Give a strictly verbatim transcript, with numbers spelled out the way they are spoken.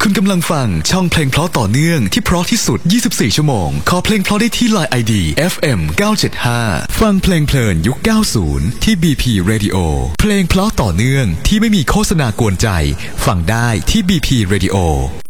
คุณกำลังฟังช่องเพลงเพราะต่อเนื่องที่เพราะที่สุดยี่สิบสี่ชั่วโมงขอเพลงเพราะได้ที่ ไลน์ ไอ ดี เอฟ เอ็ม เก้าเจ็ดห้าฟังเพลงเพลินยุคเก้าสิบที่ บี พี Radio เพลงเพราะต่อเนื่องที่ไม่มีโฆษณากวนใจฟังได้ที่ บี พี Radio